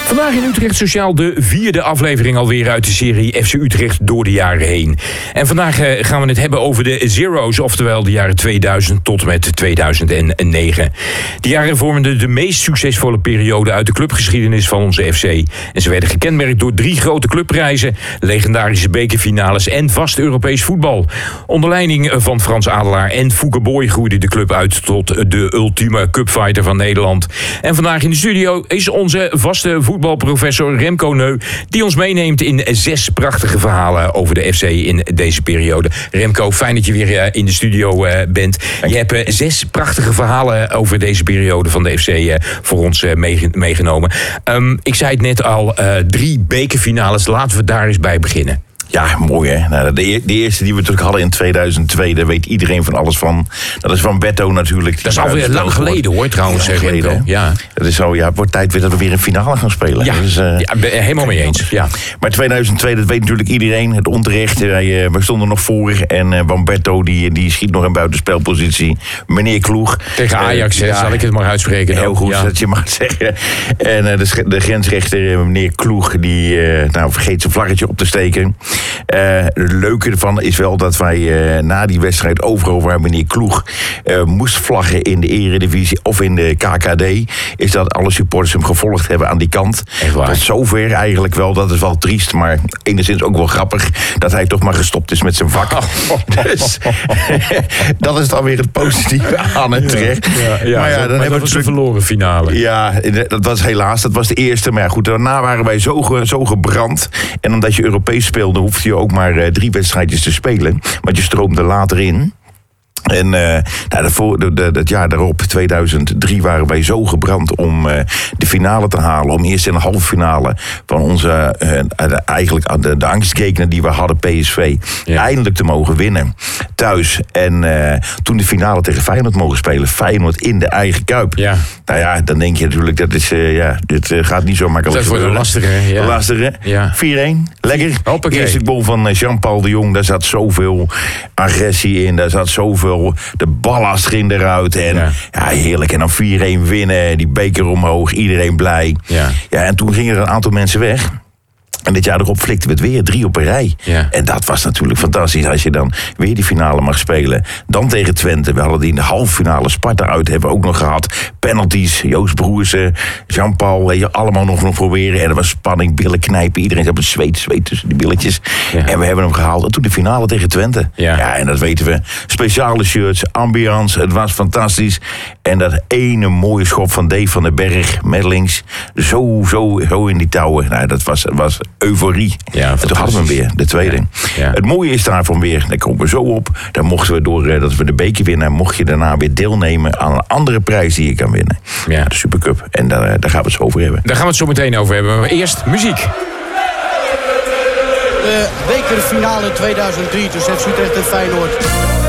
Vandaag in Utrecht Sociaal de 4e aflevering alweer uit de serie FC Utrecht door de jaren heen. En vandaag gaan we het hebben over de Zero's, oftewel de jaren 2000 tot en met 2009. Die jaren vormden de meest succesvolle periode uit de clubgeschiedenis van onze FC. En ze werden gekenmerkt door 3 grote clubprijzen, legendarische bekerfinales en vast Europees voetbal. Onder leiding van Frans Adelaar en Fouke Boy groeide de club uit tot de ultieme cupfighter van Nederland. En vandaag in de studio is onze vaste voetbalprofessor Remco Neu, die ons meeneemt in 6 prachtige verhalen over de FC in deze periode. Remco, fijn dat je weer in de studio bent. Je hebt 6 prachtige verhalen over deze periode van de FC voor ons meegenomen. Ik zei het net al, 3 bekerfinales. Laten we daar eens bij beginnen. Ja, mooi hè. Nou, de eerste die we natuurlijk hadden in 2002, daar weet iedereen van alles van. Dat is van Beto natuurlijk. Dat is alweer lang geleden hoor, trouwens. Ja. Het is zo, het wordt tijd weer dat we weer een finale gaan spelen. Ja, dus, helemaal mee eens. Ja. Maar 2002, dat weet natuurlijk iedereen. Het onterecht, we stonden nog voor. En Van Beto, die schiet nog in buitenspelpositie. Meneer Kloeg. Tegen Ajax, zal ik het maar uitspreken. Heel goed dat je mag zeggen. En de grensrechter, meneer Kloeg, die vergeet zijn vlaggetje op te steken. Het leuke ervan is wel dat wij na die wedstrijd overal waar meneer Kloeg moest vlaggen in de Eredivisie of in de KKD, is dat alle supporters hem gevolgd hebben aan die kant. Tot zover eigenlijk wel, dat is wel triest, maar enigszins ook wel grappig dat hij toch maar gestopt is met zijn vak. Dus dat is dan weer het positieve aan het terecht. Maar dan hebben we een verloren finale. Ja, dat was helaas, dat was de eerste. Maar ja, goed, daarna waren wij zo gebrand. En omdat je Europees speelde, hoefde je ook maar 3 wedstrijdjes te spelen. Want je stroomde later in. En dat jaar daarop, 2003, waren wij zo gebrand om de finale te halen. Om eerst in de halve finale van onze, eigenlijk de angstgegner die we hadden, PSV, eindelijk te mogen winnen. Thuis. En toen de finale tegen Feyenoord mogen spelen. Feyenoord in de eigen Kuip. Ja. Nou ja, dan denk je natuurlijk, dit gaat niet zo makkelijk. Dat wordt een lastige. Ja. 4-1, lekker. Hoppakee. Eerste goal van Jean-Paul de Jong, daar zat zoveel agressie in. Daar zat zoveel, de ballast ging eruit. En heerlijk. En dan 4-1 winnen, die beker omhoog, iedereen blij. Ja, en toen gingen er een aantal mensen weg. En dit jaar erop flikten we het weer 3 op een rij. Ja. En dat was natuurlijk fantastisch als je dan weer die finale mag spelen. Dan tegen Twente. We hadden die in de halve finale Sparta uit hebben we ook nog gehad. Penalties, Joost Broersen, Jean-Paul, allemaal nog proberen. En er was spanning, billen knijpen. Iedereen zat op het zweet tussen die billetjes. Ja. En we hebben hem gehaald. En toen de finale tegen Twente. Ja, en dat weten we. Speciale shirts, ambiance, het was fantastisch. En dat ene mooie schop van Dave van den Berg met links. Zo in die touwen. Nou, dat was euforie. Ja, en toen hadden we hem weer, de tweede. Ja. Het mooie is daarvan weer, daar komen we zo op. Dan mochten we doordat we de beker winnen, mocht je daarna weer deelnemen aan een andere prijs die je kan winnen. Ja. De Supercup. En daar gaan we het zo over hebben. Daar gaan we het zo meteen over hebben. Maar eerst muziek. De bekerfinale 2003 tussen FC Utrecht en Feyenoord.